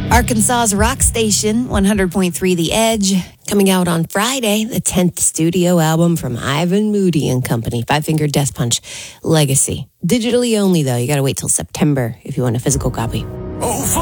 Arkansas's rock station, 100.3 The Edge. Coming out on Friday, the 10th studio album from Ivan Moody and Company, Five Finger Death Punch, Legacy. Digitally only, though. You got to wait till September if you want a physical copy. Oh,